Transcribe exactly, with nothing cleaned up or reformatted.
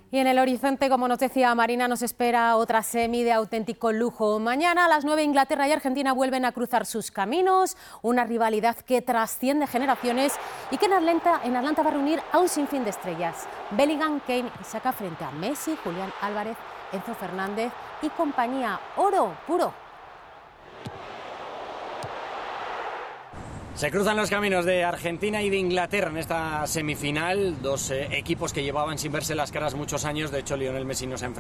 Y en el horizonte, como nos decía Marina, nos espera otra semi de auténtico lujo. Mañana a las nueve Inglaterra y Argentina vuelven a cruzar sus caminos, una rivalidad que trasciende generaciones y que en Atlanta, en Atlanta va a reunir a un sinfín de estrellas. Bellingham, Kane y Saka frente a Messi, Julián Álvarez, Enzo Fernández y compañía. Oro puro. Se cruzan los caminos de Argentina y de Inglaterra en esta semifinal, dos eh, equipos que llevaban sin verse las caras muchos años. De hecho, Lionel Messi no se ha enfrentado